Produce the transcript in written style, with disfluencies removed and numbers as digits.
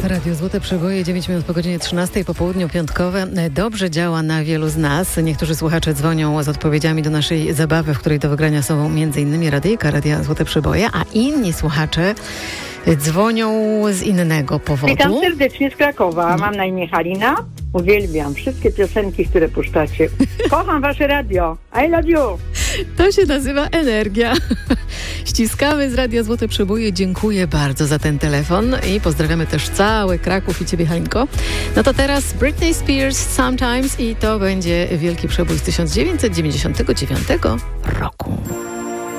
Radio Złote Przeboje, 9 minut po godzinie 13, po południu piątkowe. Dobrze działa na wielu z nas. Niektórzy słuchacze dzwonią z odpowiedziami do naszej zabawy, w której do wygrania są m.in. radyjka Radia Złote Przeboje, a inni słuchacze dzwonią z innego powodu. Witam serdecznie z Krakowa. Mam na imię Halina. Uwielbiam wszystkie piosenki, które puszczacie. Kocham wasze radio. I love you. To się nazywa energia. Ściskamy z Radia Złote Przeboje. Dziękuję bardzo za ten telefon i pozdrawiamy też cały Kraków i ciebie, Halinko. No to teraz Britney Spears Sometimes i to będzie wielki przebój z 1999 roku.